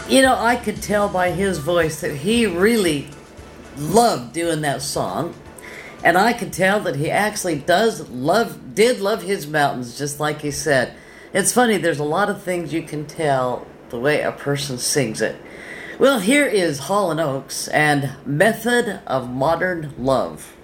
You know, I could tell by his voice that he really loved doing that song. And I could tell that he actually did love his mountains, just like he said. It's funny, there's a lot of things you can tell the way a person sings it. Well, here is Hall & Oates and Method of Modern Love.